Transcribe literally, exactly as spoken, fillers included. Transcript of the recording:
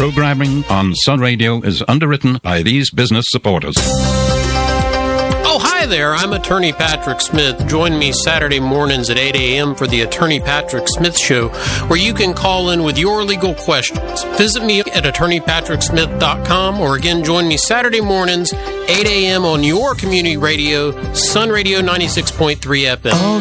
Programming on Sun Radio is underwritten by these business supporters. Oh, hi there. I'm Attorney Patrick Smith. Join me Saturday mornings at eight a.m. for the Attorney Patrick Smith Show, where you can call in with your legal questions. Visit me at attorney patrick smith dot com, or again, join me Saturday mornings, eight a.m. on your community radio, Sun Radio ninety-six point three F M. All